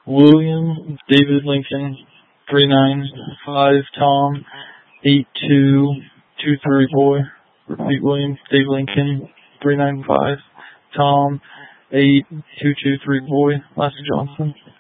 William David Lincoln 395 Tom 8223 boy. Repeat, William David Lincoln 395 Tom 8223 boy. Last Johnson.